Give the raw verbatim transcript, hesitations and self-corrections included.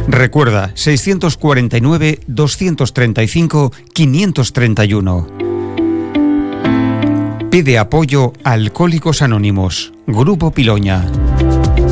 Recuerda, seiscientos cuarenta y nueve, doscientos treinta y cinco, quinientos treinta y uno. Pide apoyo a Alcohólicos Anónimos, Grupo Piloña.